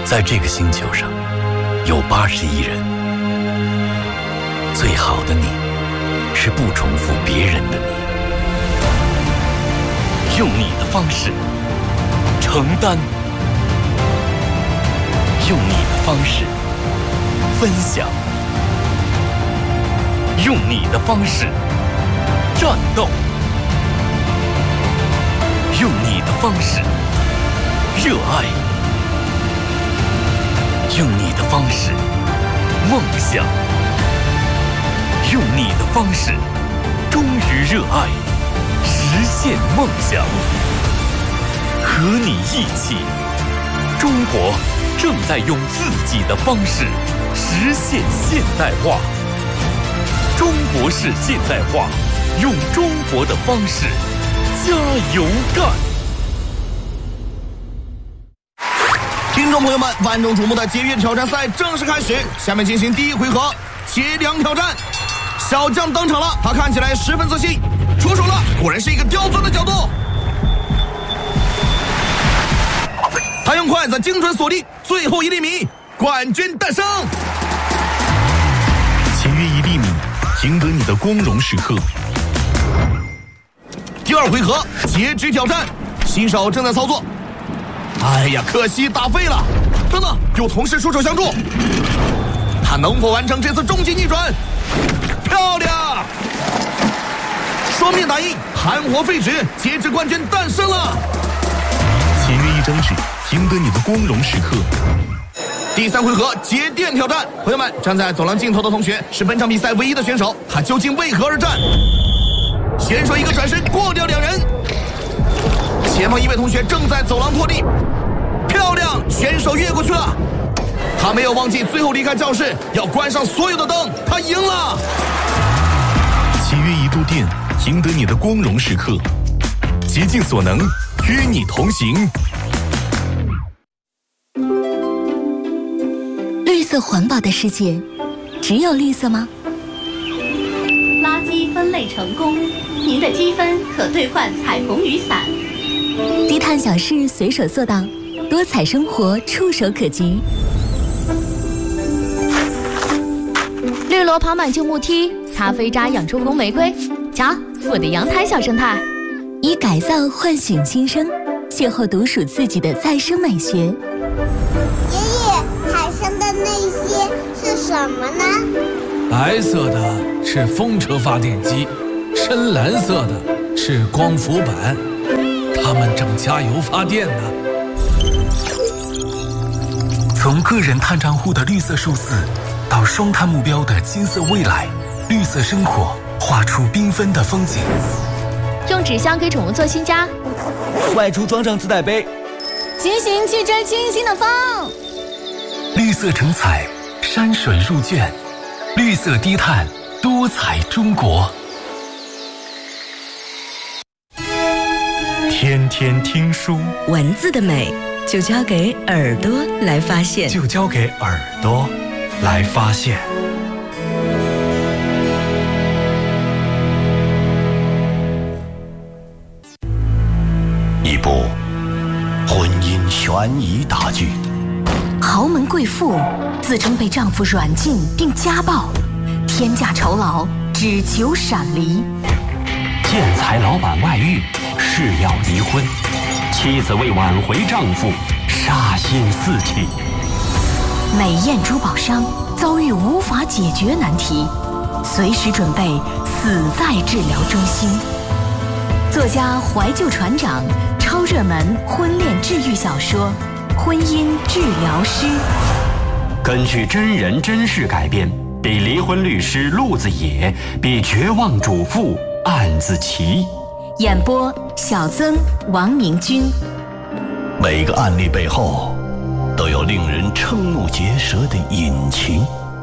在这个星球上，有80亿人。最好的你，是不重复别人的你。用你的方式承担，用你的方式分享，用你的方式战斗，用你的方式热爱，用你的方式梦想，用你的方式忠于热爱，实现梦想。和你一起，中国正在用自己的方式实现现代化。中国式现代化，用中国的方式加油干！ 听众朋友们，万众瞩目的节约挑战赛正式开始，下面进行第一回合节粮挑战。小将登场了，他看起来十分自信，出手了，果然是一个刁钻的角度。他用筷子精准锁定最后1厘米，冠军诞生。 节约1厘米，赢得你的光荣时刻。 第二回合截肢挑战，新手正在操作。哎呀，可惜打废了。等等，有同事出手相助，他能否完成这次终极逆转？漂亮！双面打印，含活废纸，截肢冠军诞生了。 节约1张纸，赢得你的光荣时刻。 第3回合节电挑战，朋友们，站在走廊尽头的同学是本场比赛唯一的选手，他究竟为何而战？选手一个转身过掉2人，前方一位同学正在走廊拖地，漂亮，选手越过去了。他没有忘记最后离开教室要关上所有的灯，他赢了。 节约1度电，赢得你的光荣时刻。竭尽所能，与你同行。 绿色环保的世界，只有绿色吗？ 垃圾分类成功，您的积分可兑换彩虹雨伞。 低碳小事随手做到，多彩生活触手可及。 绿萝爬满旧木梯，咖啡渣养出红玫瑰。瞧，我的阳台小生态。 以改造唤醒新生，邂逅独属自己的再生美学。 爷爷，海上的那些是什么呢？ 白色的是风车发电机，深蓝色的是光伏板，它们正加油发电呢。 从个人碳账户的绿色数字，到双碳目标的金色未来，绿色生活画出缤纷的风景。 用纸箱给宠物做新家， 外出装上自带杯， 骑行去追清新的风。 绿色成彩，山水入卷，绿色低碳，多彩中国。 天天听书， 文字的美就交给耳朵来发现， 就交给耳朵来发现。 一部婚姻悬疑大剧， 豪门贵妇自称被丈夫软禁并家暴，天价酬劳只求闪离。 建材老板外遇，誓要离婚，妻子为挽回丈夫，杀心四起。 美艳珠宝商遭遇无法解决难题，随时准备死在治疗中心。作家怀旧船长超热门婚恋治愈小说《婚姻治疗师》， 根据真人真事改编，比离婚律师陆子野，比绝望主妇案子齐。 演播小曾、王明君。 每个案例背后都有令人瞠目结舌的隐情。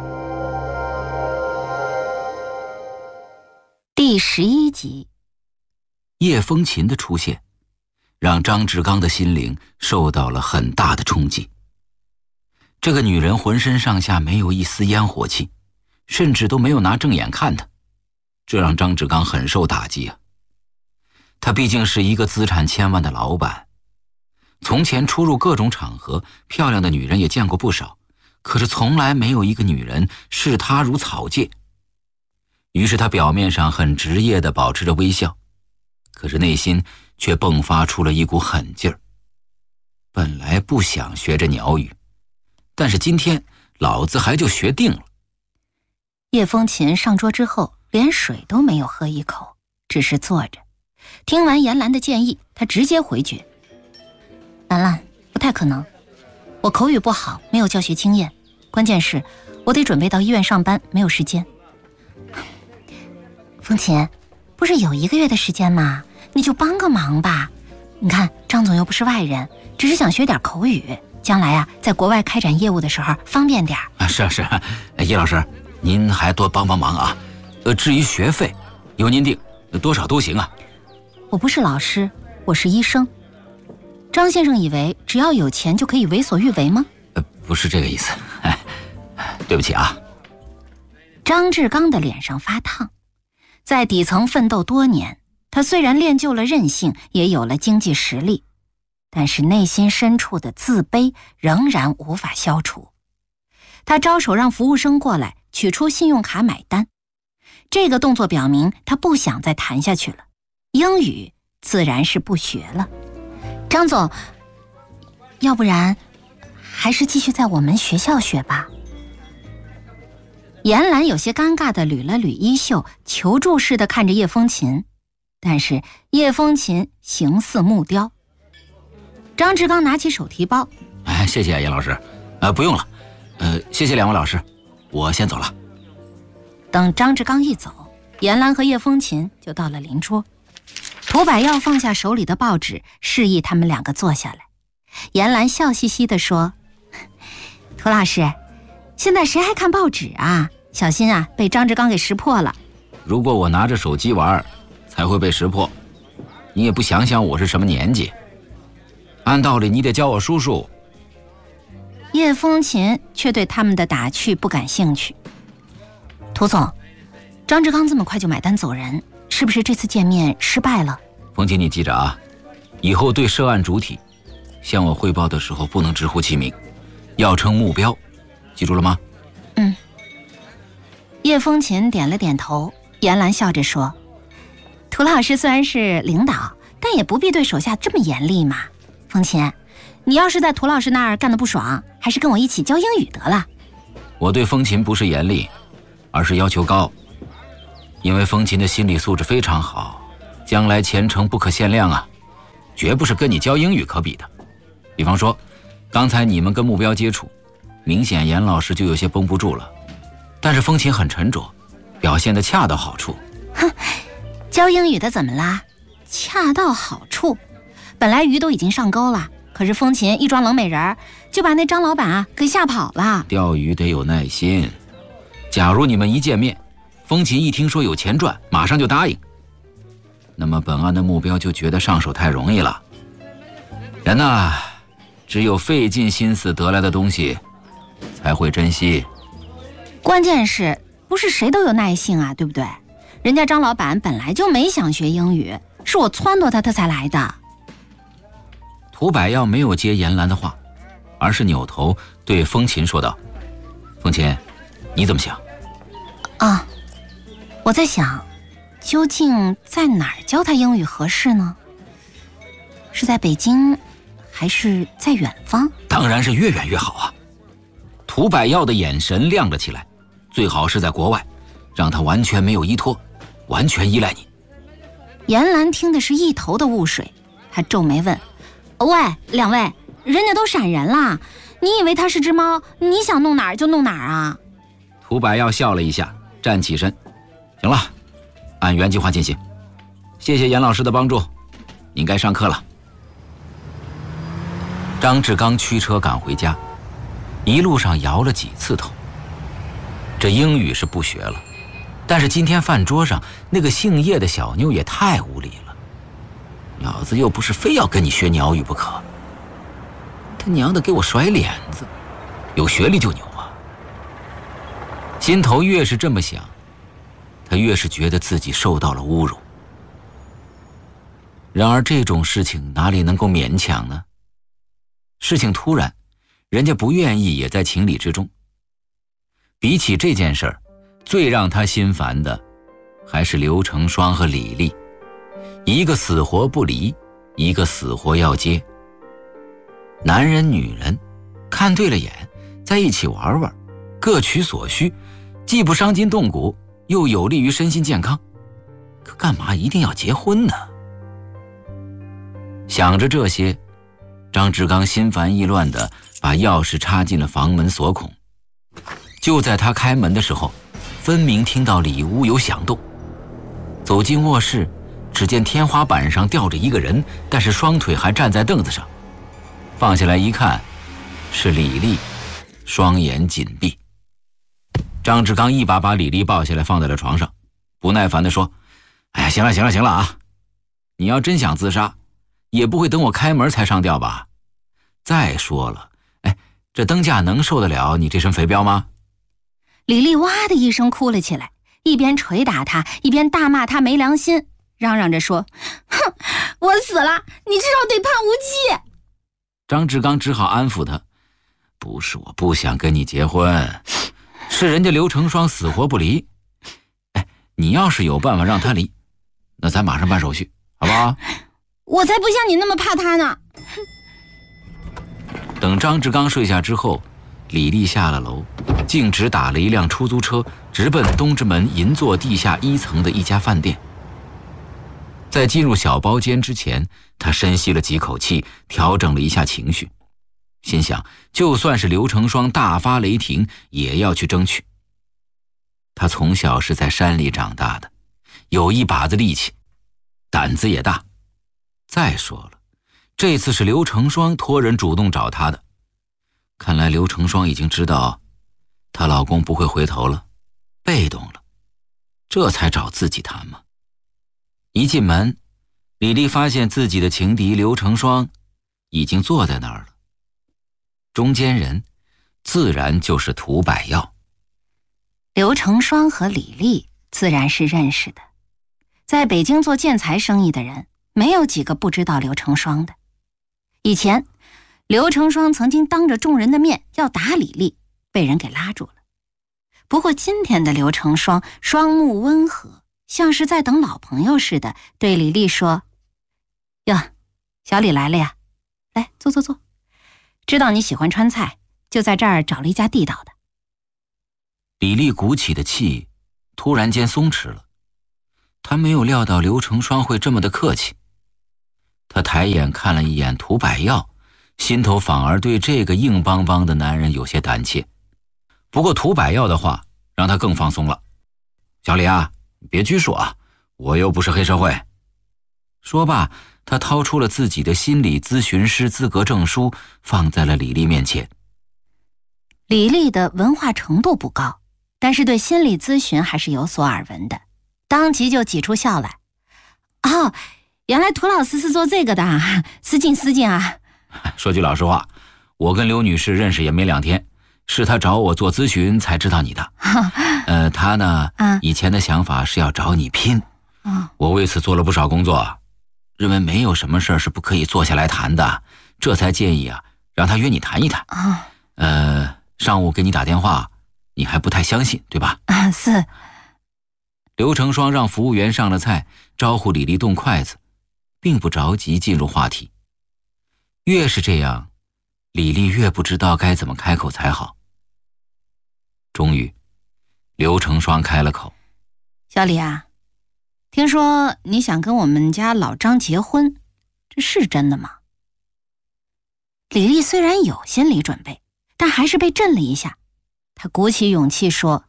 第11集， 叶风琴的出现让张志刚的心灵受到了很大的冲击。这个女人浑身上下没有一丝烟火气，甚至都没有拿正眼看她，这让张志刚很受打击啊。他毕竟是一个资产千万的老板， 从前出入各种场合，漂亮的女人也见过不少，可是从来没有一个女人视她如草芥。于是他表面上很职业地保持着微笑，可是内心却迸发出了一股狠劲儿。本来不想学这鸟语，但是今天老子还就学定了。 叶风琴上桌之后，连水都没有喝一口，只是坐着。听完严兰的建议，他直接回绝：兰兰，不太可能，我口语不好，没有教学经验，关键是我得准备到医院上班，没有时间。风琴，不是有1个月的时间吗？你就帮个忙吧。你看张总又不是外人，只是想学点口语，将来啊在国外开展业务的时候方便点。 是，叶老师，您还多帮忙啊。至于学费，由您定，多少都行啊。 我不是老师，我是医生。张先生以为只要有钱就可以为所欲为吗？ 不是这个意思。对不起啊。 张志刚的脸上发烫。在底层奋斗多年，他虽然练就了韧性，也有了经济实力，但是内心深处的自卑仍然无法消除。他招手让服务生过来取出信用卡买单，这个动作表明他不想再谈下去了，英语自然是不学了。张总，要不然还是继续在我们学校学吧。严兰有些尴尬地捋了捋衣袖，求助似的看着叶风琴，但是叶风琴形似木雕。张志刚拿起手提包， 谢谢严老师。不用了，谢谢2位老师，我先走了。 等张志刚一走，严兰和叶风琴就到了邻桌。涂百耀放下手里的报纸，示意他们2个坐下来。严兰笑嘻嘻地说：涂老师，现在谁还看报纸啊？小心啊，被张志刚给识破了。 如果我拿着手机玩，才会被识破。你也不想想我是什么年纪。按道理你得叫我叔叔。 叶风琴却对他们的打趣不感兴趣。涂总，张志刚这么快就买单走人，是不是这次见面失败了？ 风琴，你记着啊，以后对涉案主体向我汇报的时候不能直呼其名，要称目标，记住了吗？ 叶风琴点了点头。严兰笑着说：涂老师虽然是领导，但也不必对手下这么严厉嘛。风琴，你要是在涂老师那儿干得不爽，还是跟我一起教英语得了。 我对风琴不是严厉，而是要求高，因为风琴的心理素质非常好，将来前程不可限量啊，绝不是跟你教英语可比的。比方说刚才你们跟目标接触，明显严老师就有些绷不住了，但是风琴很沉着，表现得恰到好处。 哼，教英语的怎么啦？恰到好处。本来鱼都已经上钩了，可是风琴一装冷美人，就把那张老板啊给吓跑了。 钓鱼得有耐心，假如你们一见面，风琴一听说有钱赚，马上就答应，那么本案的目标就觉得上手太容易了。人呐，只有费尽心思得来的东西才会珍惜。 关键是不是谁都有耐性啊，对不对？人家张老板本来就没想学英语，是我撺掇他才来的。 涂百耀没有接严兰的话，而是扭头对风琴说道：风琴，你怎么想？ 啊，我在想，究竟在哪儿教他英语合适呢？是在北京，还是在远方？ 当然是越远越好啊！涂百耀的眼神亮了起来，最好是在国外，让他完全没有依托，完全依赖你。 严兰听的是一头的雾水，她皱眉问：喂，2位，人家都闪人了，你以为他是只猫，你想弄哪儿就弄哪儿啊？ 涂百耀笑了一下，站起身：行了，按原计划进行，谢谢严老师的帮助，您该上课了。张志刚驱车赶回家，一路上摇了几次头。这英语是不学了，但是今天饭桌上那个姓叶的小妞也太无理了，老子又不是非要跟你学鸟语不可，他娘的给我甩脸子，有学历就牛啊！心头越是这么想，他越是觉得自己受到了侮辱。然而这种事情哪里能够勉强呢？ 事情突然，人家不愿意也在情理之中。比起这件事儿，最让他心烦的还是刘成双和李丽，一个死活不离，一个死活要接。男人女人看对了眼，在一起玩玩，各取所需，既不伤筋动骨，又有利于身心健康，可干嘛一定要结婚呢？想着这些，张志刚心烦意乱地把钥匙插进了房门锁孔。就在他开门的时候，分明听到里屋有响动。走进卧室，只见天花板上吊着一个人，但是双腿还站在凳子上。放下来一看，是李丽，双眼紧闭。张志刚一把把李丽抱下来放在了床上，不耐烦地说：“哎呀，行了啊！你要真想自杀，也不会等我开门才上吊吧？再说了，这灯架能受得了你这身肥膘吗？” 李丽哇的一声哭了起来，一边捶打他，一边大骂他没良心，嚷嚷着说：“哼，我死了，你至少得判无期。” 张志刚只好安抚他：“不是我不想跟你结婚，是人家刘成双死活不离。你要是有办法让他离，那咱马上办手续，好不好？” 我才不像你那么怕他呢。 等张志刚睡下之后，李丽下了楼，径直打了一辆出租车，直奔东直门银座地下1层的一家饭店。在进入小包间之前，他深吸了几口气，调整了一下情绪，心想就算是刘成双大发雷霆，也要去争取。他从小是在山里长大的，有一把子力气，胆子也大。再说了，这次是刘成双托人主动找他的，看来刘成双已经知道她老公不会回头了，被动了，这才找自己谈嘛。一进门，李丽发现自己的情敌刘成双已经坐在那儿了，中间人自然就是涂百耀。 刘成双和李丽自然是认识的，在北京做建材生意的人没有几个不知道刘成双的。以前刘成双曾经当着众人的面要打李丽，被人给拉住了。不过今天的刘成双双目温和，像是在等老朋友似的，对李丽说：“哟，小李来了呀，来坐。知道你喜欢川菜，就在这儿找了一家地道的。” 李丽鼓起的气突然间松弛了，她没有料到刘成双会这么的客气。她抬眼看了一眼涂百耀，心头反而对这个硬邦邦的男人有些胆怯。不过涂百耀的话让她更放松了：“小李啊，别拘束啊，我又不是黑社会。”说罢，他掏出了自己的心理咨询师资格证书，放在了李丽面前。 李丽的文化程度不高，但是对心理咨询还是有所耳闻的，当即就挤出笑来：“哦，原来涂老师是做这个的啊，失敬啊。” 说句老实话，我跟刘女士认识也没2天，是她找我做咨询才知道你的。她呢，以前的想法是要找你拼，我为此做了不少工作，认为没有什么事是不可以坐下来谈的，这才建议让她约你谈一谈。上午给你打电话，你还不太相信，对吧？ 是。 刘成双让服务员上了菜，招呼李丽动筷子，并不着急进入话题。越是这样，李丽越不知道该怎么开口才好。终于，刘成双开了口：“ 小李啊，听说你想跟我们家老张结婚，这是真的吗？”李丽虽然有心理准备，但还是被震了一下。她鼓起勇气说：“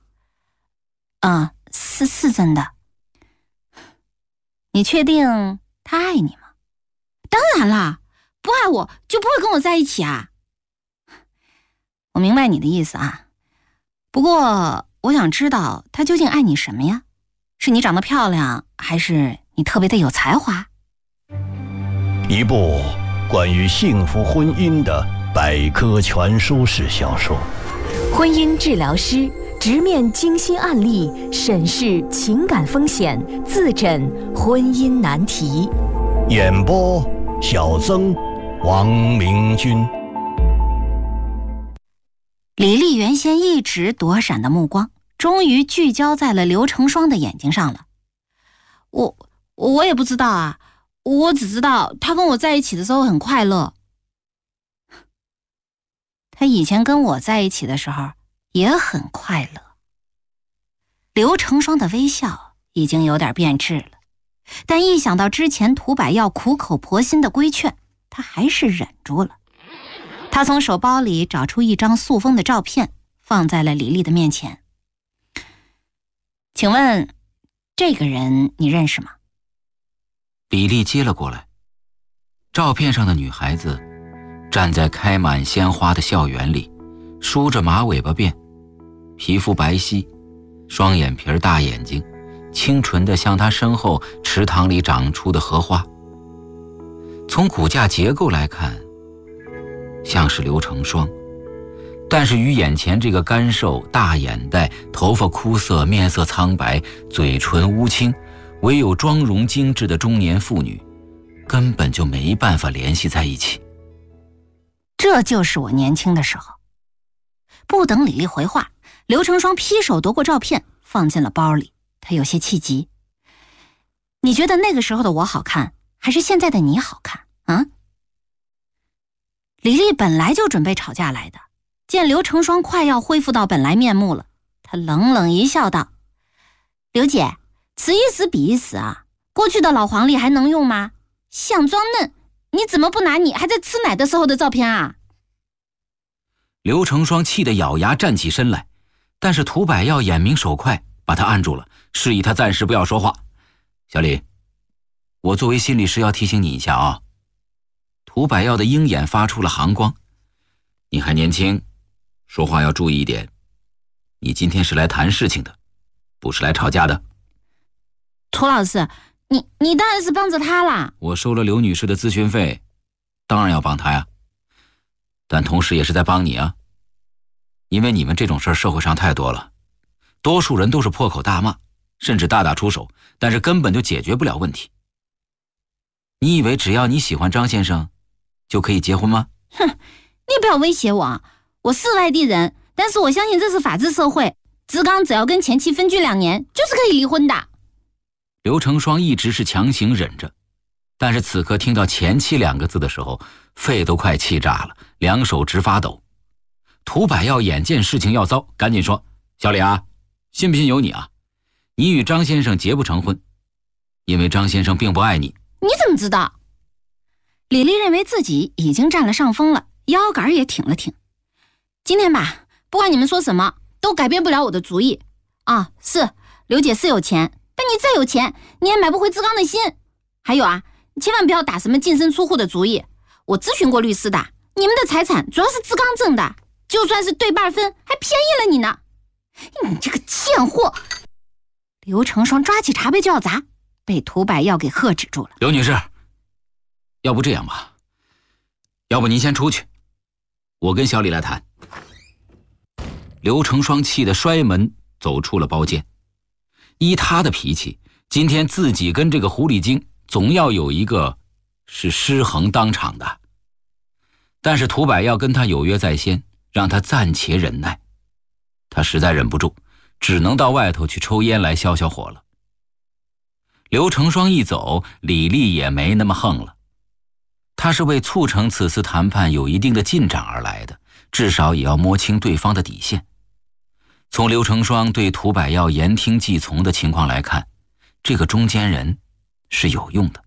是真的。”“你确定他爱你吗？”“当然啦，不爱我就不会跟我在一起啊。”“我明白你的意思啊，不过我想知道他究竟爱你什么呀？是你长得漂亮，还是你特别的有才华？” 一部关于幸福婚姻的百科全书式小说。 婚姻治疗师直面精心案例，审视情感风险，自诊婚姻难题。 演播：小曾、王明君。 李丽原先一直躲闪的目光，终于聚焦在了刘成双的眼睛上了。我也不知道啊，我只知道他跟我在一起的时候很快乐。他以前跟我在一起的时候也很快乐。刘成双的微笑已经有点变质了，但一想到之前涂百耀苦口婆心的规劝，他还是忍住了。他从手包里找出一张塑封的照片，放在了李丽的面前。请问这个人你认识吗？ 李丽接了过来。照片上的女孩子站在开满鲜花的校园里，梳着马尾巴辫，皮肤白皙，双眼皮大眼睛，清纯的像她身后池塘里长出的荷花。从骨架结构来看，像是刘成双，但是与眼前这个干瘦、大眼袋、头发枯涩、面色苍白、嘴唇乌青，唯有妆容精致的中年妇女，根本就没办法联系在一起。 这就是我年轻的时候。不等李丽回话，刘成双劈手夺过照片，放进了包里。他有些气急。你觉得那个时候的我好看，还是现在的你好看啊？李丽本来就准备吵架来的，见刘成双快要恢复到本来面目了，她冷冷一笑道：刘姐，此一时彼一时啊，过去的老黄历还能用吗？想装嫩，你怎么不拿你还在吃奶的时候的照片啊？ 刘成双气得咬牙站起身来，但是涂百耀眼明手快，把他按住了，示意他暂时不要说话。小李，我作为心理师要提醒你一下啊。涂百耀的鹰眼发出了寒光，你还年轻，说话要注意一点。你今天是来谈事情的，不是来吵架的。 涂老师，你当然是帮着他啦。 我收了刘女士的咨询费，当然要帮她呀，但同时也是在帮你啊。因为你们这种事儿社会上太多了，多数人都是破口大骂，甚至大打出手，但是根本就解决不了问题。你以为只要你喜欢张先生就可以结婚吗？ 哼，你不要威胁我，我是外地人，但是我相信这是法治社会，志刚只要跟前妻分居2年就是可以离婚的。 刘成双一直是强行忍着，但是此刻听到前妻2个字的时候，肺都快气炸了，两手直发抖。涂百耀眼见事情要糟，赶紧说：小李啊，信不信由你啊，你与张先生结不成婚，因为张先生并不爱你。 你怎么知道？李丽认为自己已经占了上风了，腰杆也挺了挺。今天吧，不管你们说什么，都改变不了我的主意啊！是刘姐是有钱，但你再有钱，你也买不回志刚的心。还有啊，你千万不要打什么净身出户的主意。我咨询过律师的，你们的财产主要是志刚挣的，就算是对半分，还便宜了你呢。你这个贱货！刘成双抓起茶杯就要砸，被涂百耀给喝止住了。 刘女士，要不这样吧，要不您先出去，我跟小李来谈。刘成双气得摔门走出了包间。依他的脾气，今天自己跟这个狐狸精总要有一个是失衡当场的。但是涂百耀跟他有约在先，让他暂且忍耐。他实在忍不住，只能到外头去抽烟来消消火了。刘成双一走，李丽也没那么横了。他是为促成此次谈判有一定的进展而来的，至少也要摸清对方的底线。从刘成双对涂百耀言听计从的情况来看，这个中间人是有用的。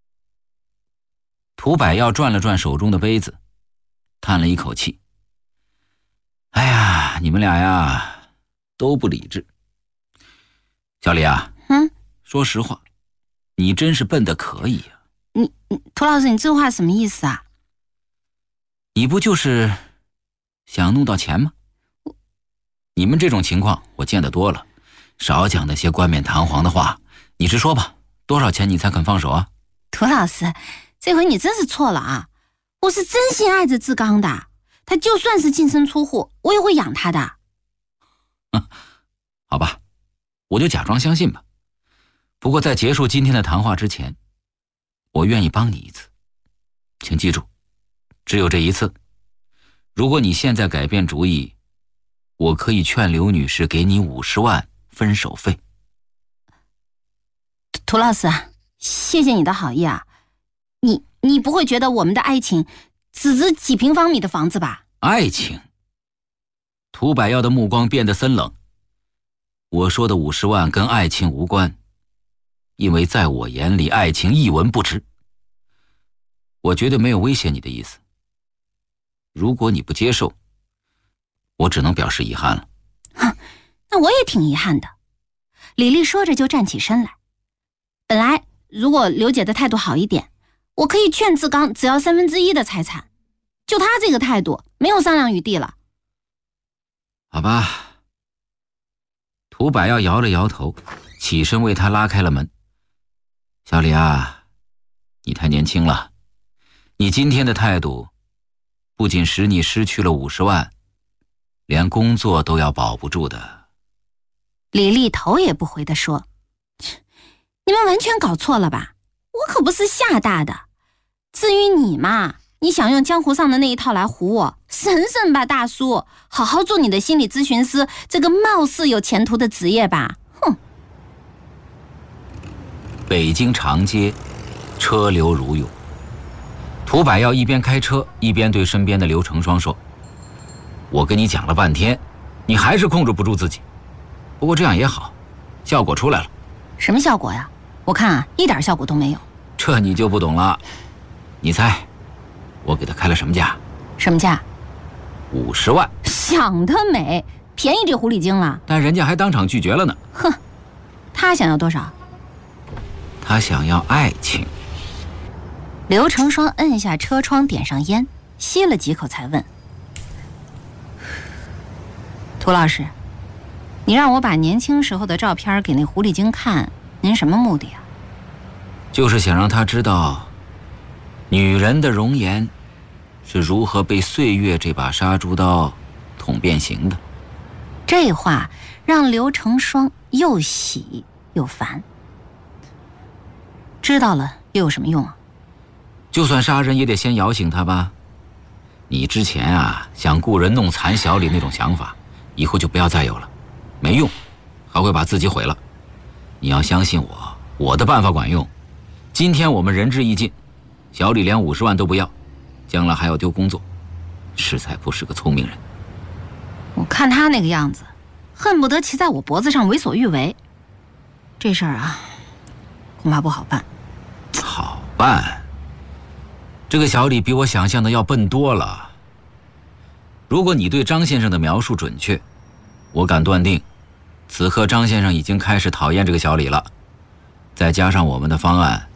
涂百耀转了转手中的杯子，叹了一口气：哎呀，你们俩呀都不理智。小李啊，说实话，你真是笨得可以啊。 涂老师，你这话什么意思啊？ 你不就是想弄到钱吗？你们这种情况我见得多了，少讲那些冠冕堂皇的话，你直说吧，多少钱你才肯放手啊？ 涂老师，这回你真是错了啊！我是真心爱着志刚的，他就算是净身出户，我也会养他的。 好吧，我就假装相信吧。不过在结束今天的谈话之前，我愿意帮你一次，请记住，只有这一次。如果你现在改变主意， 我可以劝刘女士给你50万分手费。 涂老师，谢谢你的好意啊。你不会觉得我们的爱情只值几平方米的房子吧？ 爱情？涂百耀的目光变得森冷。我说的50万跟爱情无关，因为在我眼里爱情一文不值。我绝对没有威胁你的意思。如果你不接受，我只能表示遗憾了。 那我也挺遗憾的。李丽说着就站起身来。本来如果刘姐的态度好一点，我可以劝志刚只要1/3的财产。就他这个态度，没有商量余地了。 好吧。涂百耀摇了摇头，起身为他拉开了门。小李啊，你太年轻了，你今天的态度不仅使你失去了50万，连工作都要保不住的。 李丽头也不回地说，你们完全搞错了吧，我可不是吓大的。至于你嘛，你想用江湖上的那一套来唬我，省省吧大叔，好好做你的心理咨询师这个貌似有前途的职业吧。哼。 北京长街车流如涌，涂百耀一边开车一边对身边的刘成双说，我跟你讲了半天，你还是控制不住自己。不过这样也好，效果出来了。 什么效果呀？我看啊，一点效果都没有。 这你就不懂了。你猜我给他开了什么价？ 什么价 ？50万。 想得美，便宜这狐狸精了。 但人家还当场拒绝了呢。 哼，他想要多少？ 他想要爱情。 刘成双摁下车窗，点上烟，吸了几口才问，涂老师，你让我把年轻时候的照片给那狐狸精看，您什么目的啊？ 就是想让他知道女人的容颜是如何被岁月这把杀猪刀捅变形的。 这话让刘成双又喜又烦。知道了又有什么用啊？ 就算杀人也得先摇醒他吧。你之前啊想雇人弄残小李那种想法，以后就不要再有了，没用，还会把自己毁了。你要相信我，我的办法管用。今天我们仁至义尽，小李连50万都不要，将来还要丢工作，实在不是个聪明人。 我看他那个样子，恨不得骑在我脖子上为所欲为。这事儿啊，恐怕不好办。 好办？这个小李比我想象的要笨多了。如果你对张先生的描述准确，我敢断定，此刻张先生已经开始讨厌这个小李了。再加上我们的方案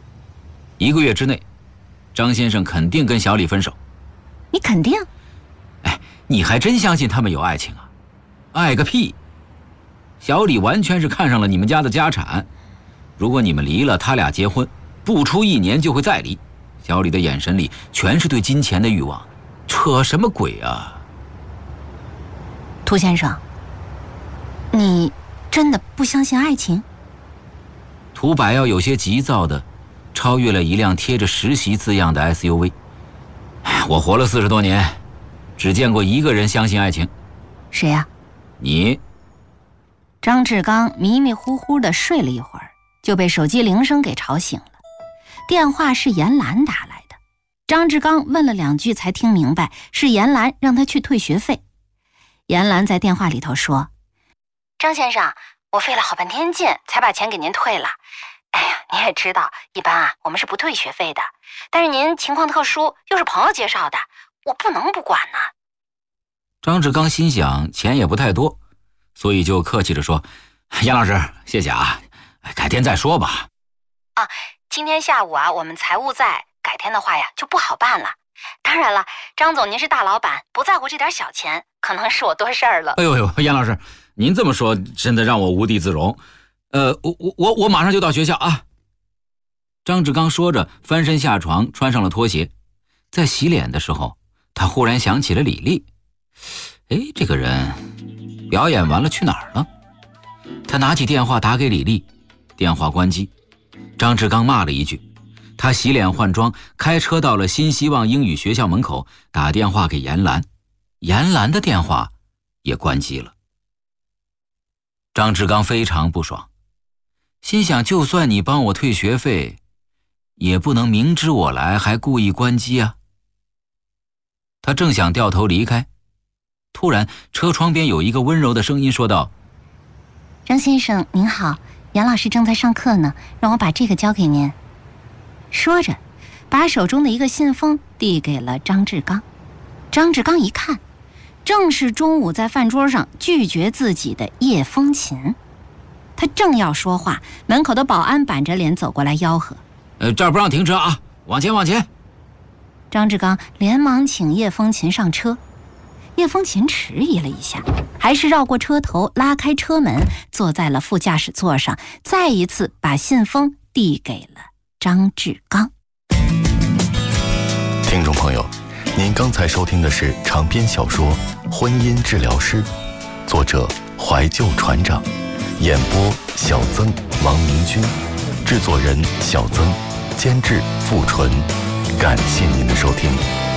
，1个月之内，张先生肯定跟小李分手。 你肯定？ 哎，你还真相信他们有爱情啊？爱个屁！小李完全是看上了你们家的家产，如果你们离了，他俩结婚，不出1年就会再离。小李的眼神里全是对金钱的欲望，扯什么鬼啊？ 涂先生，你真的不相信爱情？ 涂百耀有些急躁地超越了一辆贴着实习字样的 SUV。我活了40多年，只见过一个人相信爱情。 谁呀？ 你。 张志刚迷迷糊糊地睡了一会儿，就被手机铃声给吵醒了。电话是严兰打来的，张志刚问了2句才听明白是严兰让他去退学费。严兰在电话里头说，张先生，我费了好半天劲才把钱给您退了。哎呀，你也知道，一般啊我们是不退学费的，但是您情况特殊，又是朋友介绍的，我不能不管呢。 张志刚心想钱也不太多，所以就客气着说，严老师谢谢啊，改天再说吧。 啊，今天下午啊我们财务在，改天的话呀就不好办了。当然了，张总您是大老板，不在乎这点小钱，可能是我多事儿了。 哎呦，严老师您这么说真的让我无地自容。我马上就到学校啊。张志刚说着翻身下床，穿上了拖鞋。在洗脸的时候，他忽然想起了李丽。哎，这个人表演完了去哪儿了？他拿起电话打给李丽，电话关机。张志刚骂了一句，他洗脸换装，开车到了新希望英语学校门口，打电话给严兰。严兰的电话也关机了。张志刚非常不爽，心想就算你帮我退学费，也不能明知我来还故意关机啊。他正想掉头离开，突然车窗边有一个温柔的声音说道： 张先生您好，杨老师正在上课呢，让我把这个交给您。说着把手中的一个信封递给了张志刚。张志刚一看，正是中午在饭桌上拒绝自己的叶风琴。他正要说话，门口的保安板着脸走过来吆喝： 这儿不让停车啊，往前往前。 张志刚连忙请叶风琴上车。叶风琴迟疑了一下，还是绕过车头，拉开车门，坐在了副驾驶座上，再一次把信封递给了张志刚。 听众朋友，您刚才收听的是长篇小说《婚姻治疗师》，作者怀旧船长，演播小曾、王明君，制作人小曾，监制付纯。感谢您的收听。